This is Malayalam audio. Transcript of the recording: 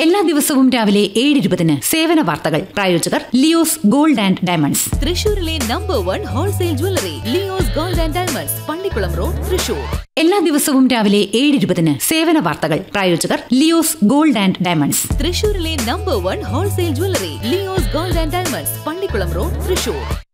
എല്ലാ ദിവസവും രാവിലെ 7:20 സേവന വാർത്തകൾ. പ്രായോജകർ ലിയോസ് ഗോൾഡ് ആൻഡ് ഡയമണ്ട്സ്. തൃശൂരിലെ number 1 wholesale jewellery Leo's gold and diamonds, Pallikkulam road, Thrissur. എല്ലാ ദിവസവും രാവിലെ 7:20 സേവന വാർത്തകൾ. പ്രായോജകർ ലിയോസ് ഗോൾഡ് ആൻഡ് ഡയമണ്ട്സ്. തൃശൂരിലെ number 1 wholesale jewellery Leo's gold and diamonds, Pallikkulam road, Thrissur.